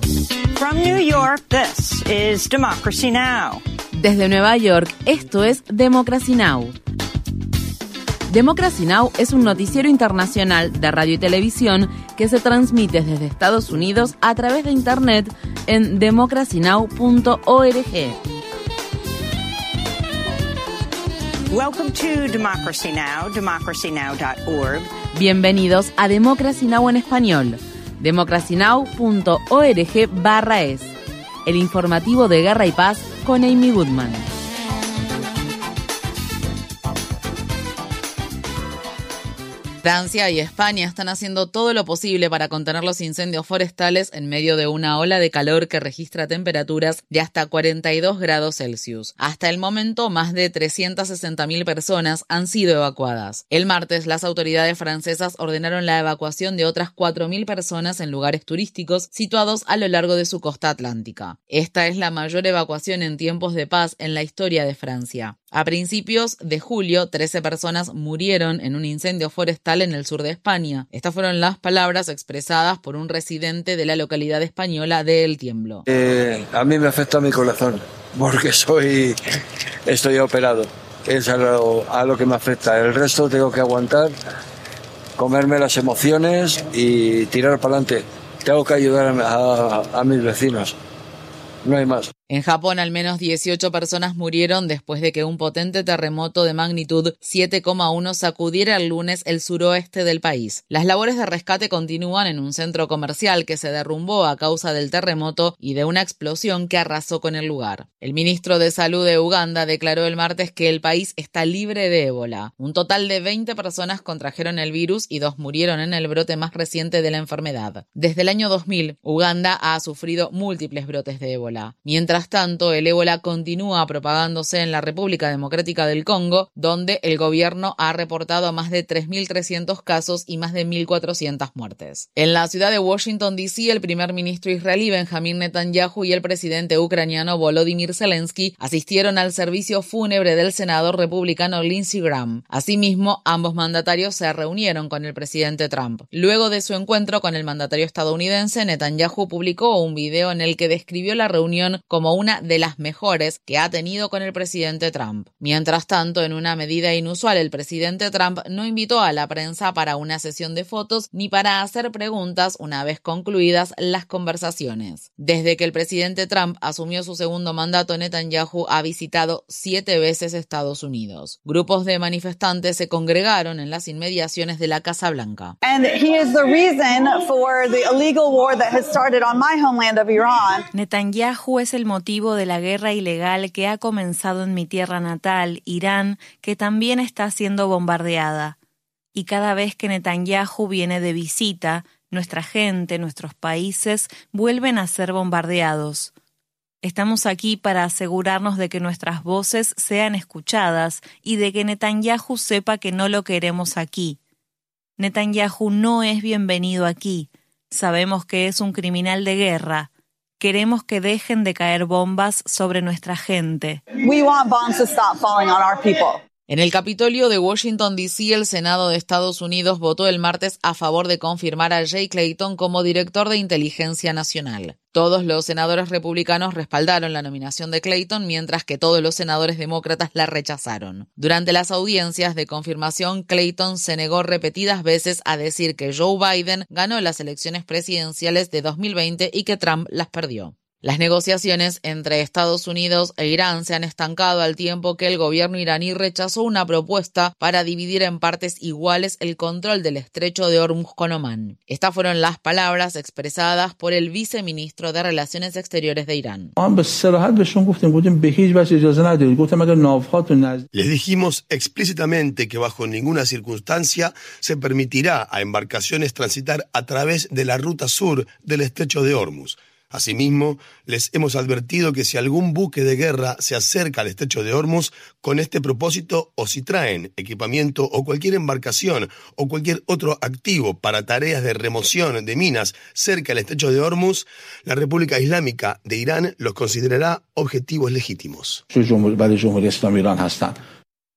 From New York, this is Democracy Now! Desde Nueva York, esto es Democracy Now! Democracy Now! Es un noticiero internacional de radio y televisión que se transmite desde Estados Unidos a través de Internet en democracynow.org. Welcome to Democracy Now!, democracynow.org. Bienvenidos a Democracy Now! En español, democracynow.org/es, el informativo de Guerra y Paz con Amy Goodman. Francia y España están haciendo todo lo posible para contener los incendios forestales en medio de una ola de calor que registra temperaturas de hasta 42 grados Celsius. Hasta el momento, más de 360.000 personas han sido evacuadas. El martes, las autoridades francesas ordenaron la evacuación de otras 4.000 personas en lugares turísticos situados a lo largo de su costa atlántica. Esta es la mayor evacuación en tiempos de paz en la historia de Francia. A principios de julio, 13 personas murieron en un incendio forestal en el sur de España. Estas fueron las palabras expresadas por un residente de la localidad española de El Tiemblo. A mí me afecta mi corazón, porque estoy operado. Es a lo que me afecta. El resto tengo que aguantar, comerme las emociones y tirar para adelante. Tengo que ayudar a mis vecinos. No hay más. En Japón, al menos 18 personas murieron después de que un potente terremoto de magnitud 7,1 sacudiera el lunes el suroeste del país. Las labores de rescate continúan en un centro comercial que se derrumbó a causa del terremoto y de una explosión que arrasó con el lugar. El ministro de Salud de Uganda declaró el martes que el país está libre de ébola. Un total de 20 personas contrajeron el virus y 2 murieron en el brote más reciente de la enfermedad. Desde el año 2000, Uganda ha sufrido múltiples brotes de ébola. Mientras tanto, el ébola continúa propagándose en la República Democrática del Congo, donde el gobierno ha reportado más de 3.300 casos y más de 1.400 muertes. En la ciudad de Washington, D.C., el primer ministro israelí Benjamin Netanyahu y el presidente ucraniano Volodymyr Zelensky asistieron al servicio fúnebre del senador republicano Lindsey Graham. Asimismo, ambos mandatarios se reunieron con el presidente Trump. Luego de su encuentro con el mandatario estadounidense, Netanyahu publicó un video en el que describió la reunión como una de las mejores que ha tenido con el presidente Trump. Mientras tanto, en una medida inusual, el presidente Trump no invitó a la prensa para una sesión de fotos ni para hacer preguntas una vez concluidas las conversaciones. Desde que el presidente Trump asumió su segundo mandato, Netanyahu ha visitado 7 veces Estados Unidos. Grupos de manifestantes se congregaron en las inmediaciones de la Casa Blanca. Netanyahu es el motivo de la guerra ilegal que ha comenzado en mi tierra natal, Irán, que también está siendo bombardeada. Y cada vez que Netanyahu viene de visita, nuestra gente, nuestros países, vuelven a ser bombardeados. Estamos aquí para asegurarnos de que nuestras voces sean escuchadas y de que Netanyahu sepa que no lo queremos aquí. Netanyahu no es bienvenido aquí. Sabemos que es un criminal de guerra. Queremos que dejen de caer bombas sobre nuestra gente. En el Capitolio de Washington, D.C., el Senado de Estados Unidos votó el martes a favor de confirmar a Jay Clayton como director de Inteligencia Nacional. Todos los senadores republicanos respaldaron la nominación de Clayton, mientras que todos los senadores demócratas la rechazaron. Durante las audiencias de confirmación, Clayton se negó repetidas veces a decir que Joe Biden ganó las elecciones presidenciales de 2020 y que Trump las perdió. Las negociaciones entre Estados Unidos e Irán se han estancado al tiempo que el gobierno iraní rechazó una propuesta para dividir en partes iguales el control del estrecho de Hormuz con Omán. Estas fueron las palabras expresadas por el viceministro de Relaciones Exteriores de Irán. Les dijimos explícitamente que bajo ninguna circunstancia se permitirá a embarcaciones transitar a través de la ruta sur del estrecho de Hormuz. Asimismo, les hemos advertido que si algún buque de guerra se acerca al estrecho de Hormuz con este propósito o si traen equipamiento o cualquier embarcación o cualquier otro activo para tareas de remoción de minas cerca del estrecho de Hormuz, la República Islámica de Irán los considerará objetivos legítimos.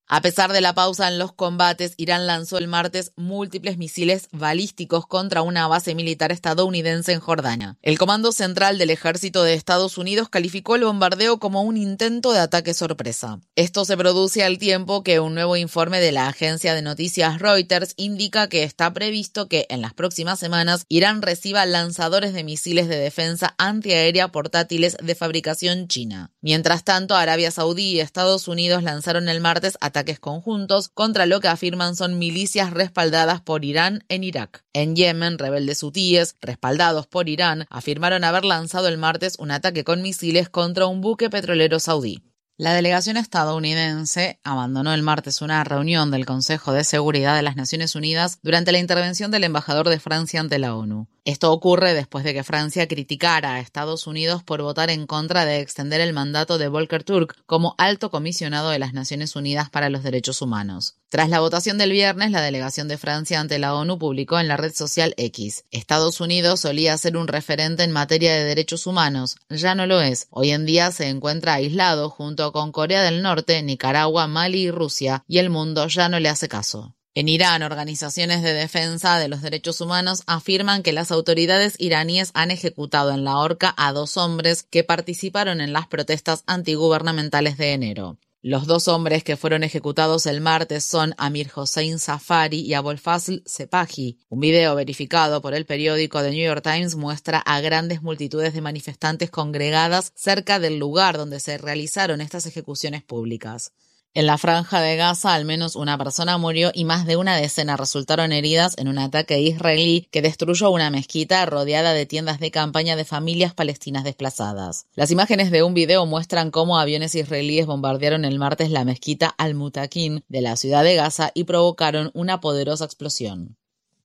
A pesar de la pausa en los combates, Irán lanzó el martes múltiples misiles balísticos contra una base militar estadounidense en Jordania. El Comando Central del Ejército de Estados Unidos calificó el bombardeo como un intento de ataque sorpresa. Esto se produce al tiempo que un nuevo informe de la agencia de noticias Reuters indica que está previsto que en las próximas semanas Irán reciba lanzadores de misiles de defensa antiaérea portátiles de fabricación china. Mientras tanto, Arabia Saudí y Estados Unidos lanzaron el martes ataques conjuntos contra lo que afirman son milicias respaldadas por Irán en Irak. En Yemen, rebeldes hutíes, respaldados por Irán, afirmaron haber lanzado el martes un ataque con misiles contra un buque petrolero saudí. La delegación estadounidense abandonó el martes una reunión del Consejo de Seguridad de las Naciones Unidas durante la intervención del embajador de Francia ante la ONU. Esto ocurre después de que Francia criticara a Estados Unidos por votar en contra de extender el mandato de Volker Turk como alto comisionado de las Naciones Unidas para los Derechos Humanos. Tras la votación del viernes, la delegación de Francia ante la ONU publicó en la red social X: Estados Unidos solía ser un referente en materia de derechos humanos, ya no lo es. Hoy en día se encuentra aislado junto con Corea del Norte, Nicaragua, Mali y Rusia, y el mundo ya no le hace caso. En Irán, organizaciones de defensa de los derechos humanos afirman que las autoridades iraníes han ejecutado en la horca a 2 hombres que participaron en las protestas antigubernamentales de enero. Los 2 hombres que fueron ejecutados el martes son Amir Hossein Safari y Abolfazl Sepahi. Un video verificado por el periódico The New York Times muestra a grandes multitudes de manifestantes congregadas cerca del lugar donde se realizaron estas ejecuciones públicas. En la franja de Gaza, al menos una persona murió y más de una decena resultaron heridas en un ataque israelí que destruyó una mezquita rodeada de tiendas de campaña de familias palestinas desplazadas. Las imágenes de un video muestran cómo aviones israelíes bombardearon el martes la mezquita Al-Mutakin de la ciudad de Gaza y provocaron una poderosa explosión.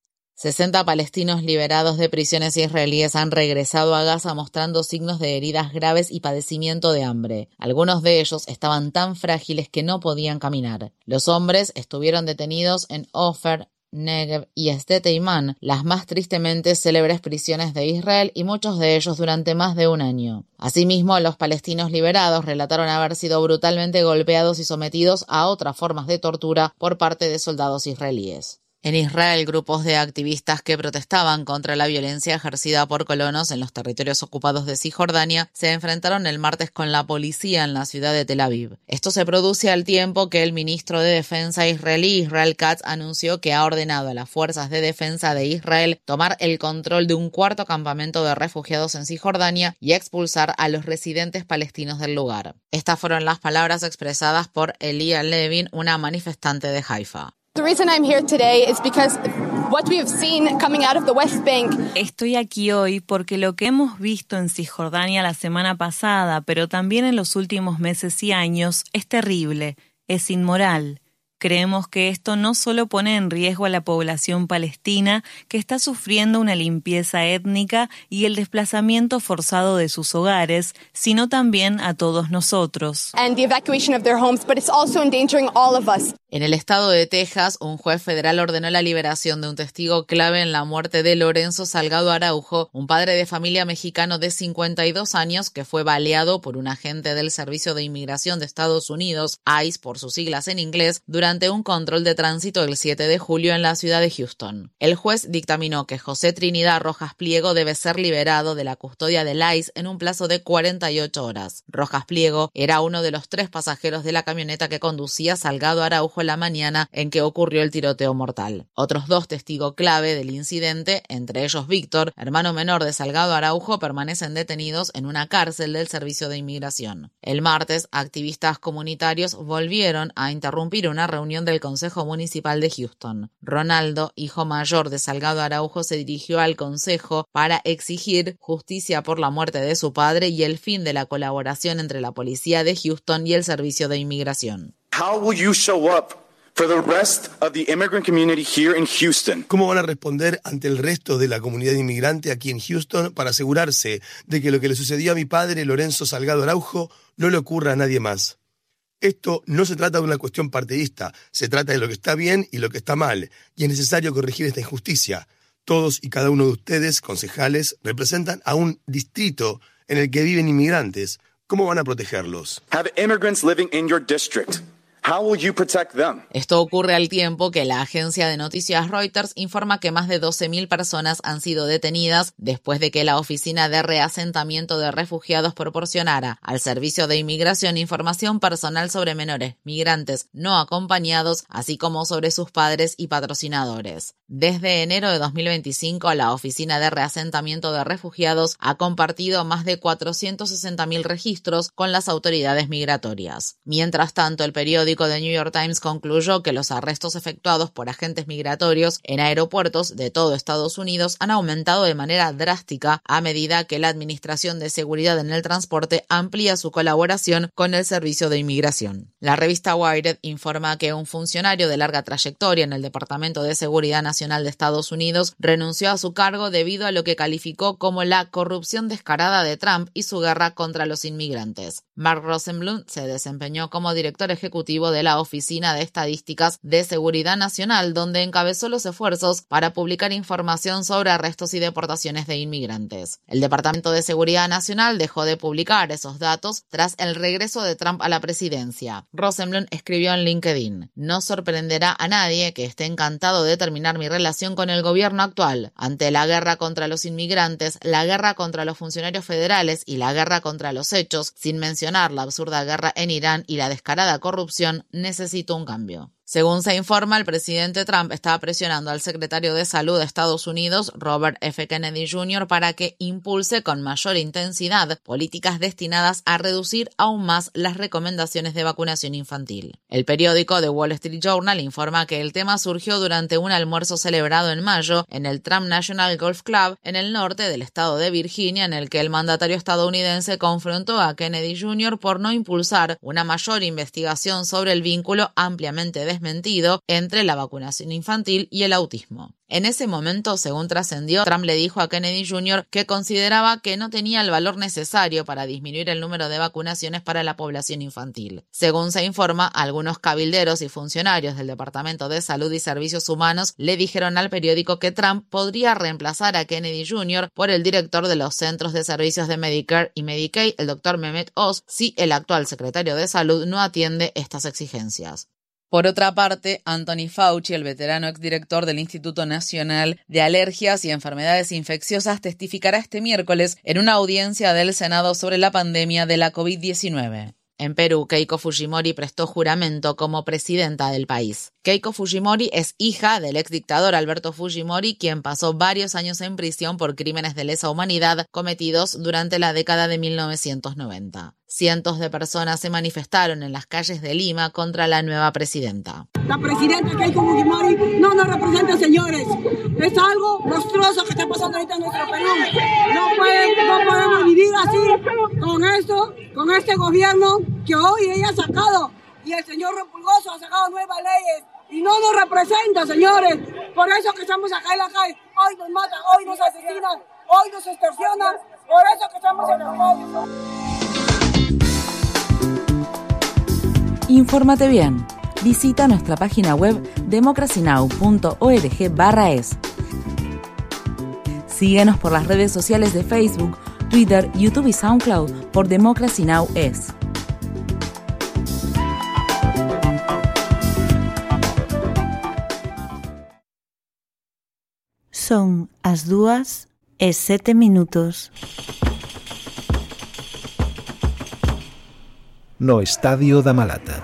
60 palestinos liberados de prisiones israelíes han regresado a Gaza mostrando signos de heridas graves y padecimiento de hambre. Algunos de ellos estaban tan frágiles que no podían caminar. Los hombres estuvieron detenidos en Ofer, Negev y Sde Teiman, las más tristemente célebres prisiones de Israel, y muchos de ellos durante más de un año. Asimismo, los palestinos liberados relataron haber sido brutalmente golpeados y sometidos a otras formas de tortura por parte de soldados israelíes. En Israel, grupos de activistas que protestaban contra la violencia ejercida por colonos en los territorios ocupados de Cisjordania se enfrentaron el martes con la policía en la ciudad de Tel Aviv. Esto se produce al tiempo que el ministro de Defensa israelí, Israel Katz, anunció que ha ordenado a las fuerzas de defensa de Israel tomar el control de un 4º campamento de refugiados en Cisjordania y expulsar a los residentes palestinos del lugar. Estas fueron las palabras expresadas por Elia Levin, una manifestante de Haifa. Estoy aquí hoy porque lo que hemos visto en Cisjordania la semana pasada, pero también en los últimos meses y años, es terrible, es inmoral. Creemos que esto no solo pone en riesgo a la población palestina, que está sufriendo una limpieza étnica y el desplazamiento forzado de sus hogares, sino también a todos nosotros. En el estado de Texas, un juez federal ordenó la liberación de un testigo clave en la muerte de Lorenzo Salgado Araujo, un padre de familia mexicano de 52 años que fue baleado por un agente del Servicio de Inmigración de Estados Unidos, ICE por sus siglas en inglés, durante un control de tránsito el 7 de julio en la ciudad de Houston. El juez dictaminó que José Trinidad Rojas Pliego debe ser liberado de la custodia del ICE en un plazo de 48 horas. Rojas Pliego era uno de los 3 pasajeros de la camioneta que conducía Salgado Araujo en la mañana en que ocurrió el tiroteo mortal. Otros 2 testigos clave del incidente, entre ellos Víctor, hermano menor de Salgado Araujo, permanecen detenidos en una cárcel del Servicio de Inmigración. El martes, activistas comunitarios volvieron a interrumpir una reunión del Consejo Municipal de Houston. Ronaldo, hijo mayor de Salgado Araujo, se dirigió al consejo para exigir justicia por la muerte de su padre y el fin de la colaboración entre la policía de Houston y el Servicio de Inmigración. ¿Cómo van a responder ante el resto de la comunidad inmigrante aquí en Houston para asegurarse de que lo que le sucedió a mi padre, Lorenzo Salgado Araujo, no le ocurra a nadie más? Esto no se trata de una cuestión partidista, se trata de lo que está bien y lo que está mal, y es necesario corregir esta injusticia. Todos y cada uno de ustedes, concejales, representan a un distrito en el que viven inmigrantes. ¿Cómo van a protegerlos? How will you protect them? Esto ocurre al tiempo que la agencia de noticias Reuters informa que más de 12.000 personas han sido detenidas después de que la Oficina de Reasentamiento de Refugiados proporcionara al Servicio de Inmigración información personal sobre menores migrantes no acompañados, así como sobre sus padres y patrocinadores. Desde enero de 2025, la Oficina de Reasentamiento de Refugiados ha compartido más de 460.000 registros con las autoridades migratorias. Mientras tanto, el periódico The New York Times concluyó que los arrestos efectuados por agentes migratorios en aeropuertos de todo Estados Unidos han aumentado de manera drástica a medida que la Administración de Seguridad en el Transporte amplía su colaboración con el Servicio de Inmigración. La revista Wired informa que un funcionario de larga trayectoria en el Departamento de Seguridad Nacional de Estados Unidos renunció a su cargo debido a lo que calificó como la corrupción descarada de Trump y su guerra contra los inmigrantes. Mark Rosenblum se desempeñó como director ejecutivo de la Oficina de Estadísticas de Seguridad Nacional, donde encabezó los esfuerzos para publicar información sobre arrestos y deportaciones de inmigrantes. El Departamento de Seguridad Nacional dejó de publicar esos datos tras el regreso de Trump a la presidencia. Rosenblum escribió en LinkedIn: "No sorprenderá a nadie que esté encantado de terminar mi relación con el gobierno actual. Ante la guerra contra los inmigrantes, la guerra contra los funcionarios federales y la guerra contra los hechos, sin mencionar la absurda guerra en Irán y la descarada corrupción, necesito un cambio". Según se informa, el presidente Trump estaba presionando al secretario de Salud de Estados Unidos, Robert F. Kennedy Jr., para que impulse con mayor intensidad políticas destinadas a reducir aún más las recomendaciones de vacunación infantil. El periódico The Wall Street Journal informa que el tema surgió durante un almuerzo celebrado en mayo en el Trump National Golf Club en el norte del estado de Virginia, en el que el mandatario estadounidense confrontó a Kennedy Jr. por no impulsar una mayor investigación sobre el vínculo ampliamente desmentido entre la vacunación infantil y el autismo. En ese momento, según trascendió, Trump le dijo a Kennedy Jr. que consideraba que no tenía el valor necesario para disminuir el número de vacunaciones para la población infantil. Según se informa, algunos cabilderos y funcionarios del Departamento de Salud y Servicios Humanos le dijeron al periódico que Trump podría reemplazar a Kennedy Jr. por el director de los Centros de Servicios de Medicare y Medicaid, el Dr. Mehmet Oz, si el actual secretario de Salud no atiende estas exigencias. Por otra parte, Anthony Fauci, el veterano exdirector del Instituto Nacional de Alergias y Enfermedades Infecciosas, testificará este miércoles en una audiencia del Senado sobre la pandemia de la COVID-19. En Perú, Keiko Fujimori prestó juramento como presidenta del país. Keiko Fujimori es hija del exdictador Alberto Fujimori, quien pasó varios años en prisión por crímenes de lesa humanidad cometidos durante la década de 1990. Cientos de personas se manifestaron en las calles de Lima contra la nueva presidenta. La presidenta Keiko Fujimori no nos representa, señores. Es algo monstruoso que está pasando ahorita en nuestro Perú. No podemos vivir así con este gobierno que hoy ella ha sacado. Y el señor Repulgoso ha sacado nuevas leyes. Y no nos representa, señores. Por eso que estamos acá en la calle. Hoy nos matan, hoy nos asesinan, hoy nos extorsionan. Por eso que estamos en la calle. Infórmate bien. Visita nuestra página web democracynow.org/es. Síguenos por las redes sociales de Facebook, Twitter, YouTube y SoundCloud por Democracy Now! Es. Son as 2:07. No Estadio da Malata.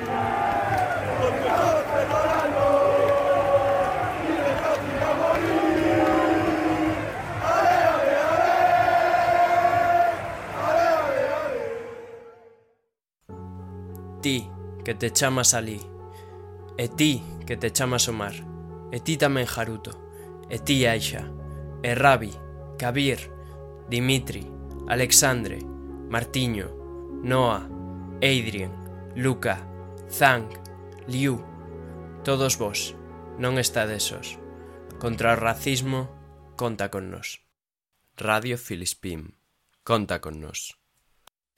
Ti, que te chamas Ali, e ti, que te chamas Omar, e ti tamén Haruto, e ti Aisha, e Rabi, Kabir, Dimitri, Alexandre, Martiño, Noah, Adrien, Luca, Zhang, Liu, todos vos, non estades sós. Contra o racismo, conta con nós. Radio Filispín, conta con nós.